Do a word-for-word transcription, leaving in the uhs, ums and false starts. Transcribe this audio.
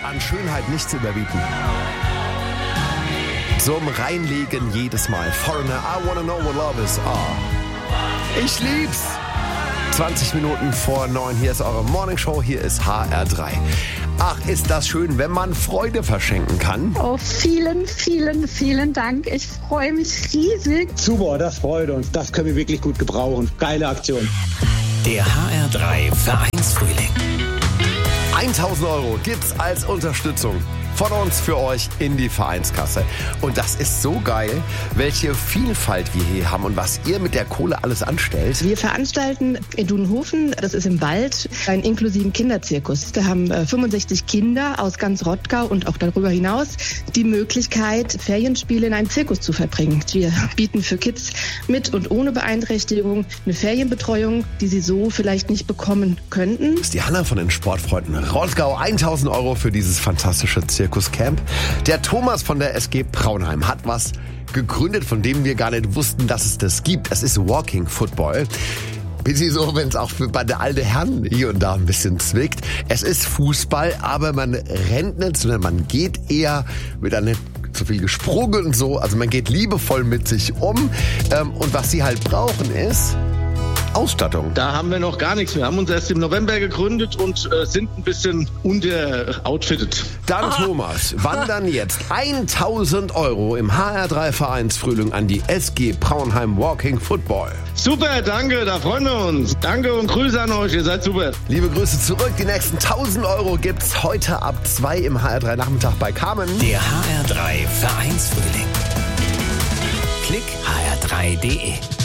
an Schönheit nicht zu überbieten. Zum Reinlegen jedes Mal. Foreigner, I wanna know what love is. Oh. Ich lieb's. zwanzig Minuten vor neun, hier ist eure Morningshow, hier ist H R drei. Ach, ist das schön, wenn man Freude verschenken kann. Oh, vielen, vielen, vielen Dank. Ich freue mich riesig. Super, das freut uns. Das können wir wirklich gut gebrauchen. Geile Aktion. Der H R drei Vereinsfrühling. tausend Euro gibt's als Unterstützung von uns für euch in die Vereinskasse. Und das ist so geil, welche Vielfalt wir hier haben und was ihr mit der Kohle alles anstellt. Wir veranstalten in Dudenhofen, das ist im Wald, einen inklusiven Kinderzirkus. Da haben fünfundsechzig Kinder aus ganz Rottgau und auch darüber hinaus die Möglichkeit, Ferienspiele in einem Zirkus zu verbringen. Wir bieten für Kids mit und ohne Beeinträchtigung eine Ferienbetreuung, die sie so vielleicht nicht bekommen könnten. Das ist die Hanna von den Sportfreunden Rottgau. tausend Euro für dieses fantastische Zirkuscamp. Der Thomas von der S G Praunheim hat was gegründet, von dem wir gar nicht wussten, dass es das gibt. Es ist Walking Football. Bisschen so, wenn es auch für bei der alten Herren hier und da ein bisschen zwickt. Es ist Fußball, aber man rennt nicht, sondern man geht eher mit einer zu viel gesprungen und so. Also man geht liebevoll mit sich um. Und was sie halt brauchen ist Ausstattung. Da haben wir noch gar nichts. Wir haben uns erst im November gegründet und äh, sind ein bisschen unteroutfitted. Dann ah. Thomas, wandern jetzt tausend Euro im H R drei Vereinsfrühling an die S G Praunheim Walking Football. Super, danke, da freuen wir uns. Danke und Grüße an euch, ihr seid super. Liebe Grüße zurück. Die nächsten tausend Euro gibt's heute ab zwei im H R drei Nachmittag bei Carmen. Der H R drei Vereinsfrühling. Klick H R drei Punkt de